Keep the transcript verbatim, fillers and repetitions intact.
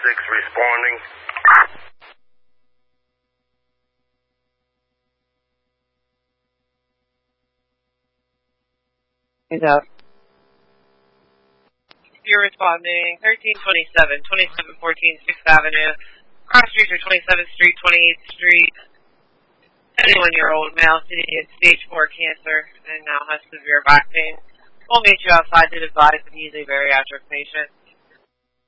six responding. He's out. You're responding thirteen twenty-seven, twenty-seven fourteen sixth Avenue. Cross streets are twenty-seventh Street, twenty-eighth Street. seventy-one-year-old male sitting in stage four cancer and now has severe back pain. We'll meet you outside to advise and he's a bariatric patient.